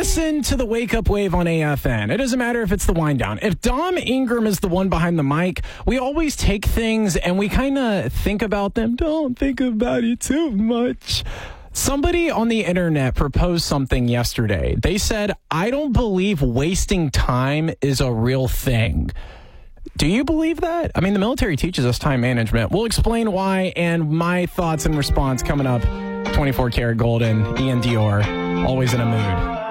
listen to the Wake Up Wave on AFN. It doesn't matter if it's the wind down. If Dom Ingram is the one behind the mic, we always take things and we kind of think about them. Don't think about it too much. Somebody on the internet proposed something yesterday. They said, I don't believe wasting time is a real thing. Do you believe that? I mean, the military teaches us time management. We'll explain why and my thoughts and response coming up. 24 Karat Golden, Ian Dior, always in a mood.